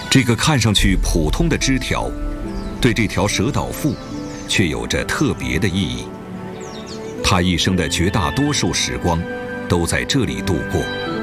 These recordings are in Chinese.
这个看上去普通的枝条，对这条蛇岛蝮却有着特别的意义。它一生的绝大多数时光都在这里度过。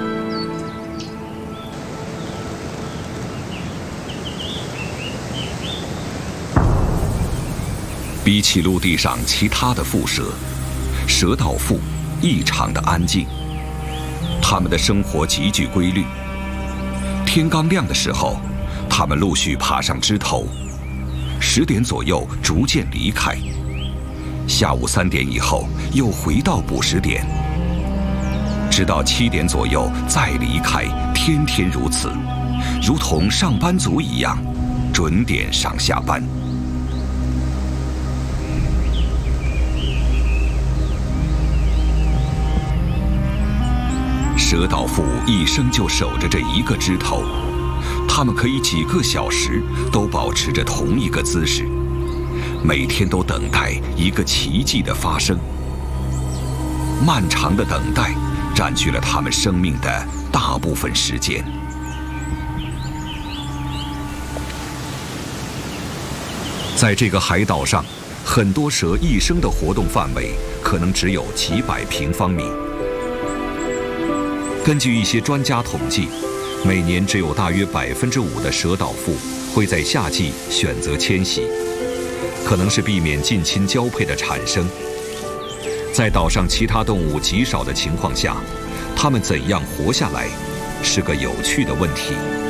比起陆地上其他的蝮蛇，蛇岛蝮异常的安静。它们的生活极具规律。天刚亮的时候，它们陆续爬上枝头，10点左右逐渐离开。下午3点以后又回到捕食点，直到7点左右再离开，天天如此，如同上班族一样，准点上下班。蛇岛蝮一生就守着这一个枝头，它们可以几个小时都保持着同一个姿势，每天都等待一个奇迹的发生。漫长的等待占据了它们生命的大部分时间。在这个海岛上，很多蛇一生的活动范围可能只有几百平方米。根据一些专家统计，每年只有大约5%的蛇岛蝮会在夏季选择迁徙，可能是避免近亲交配的产生。在岛上其他动物极少的情况下，它们怎样活下来，是个有趣的问题。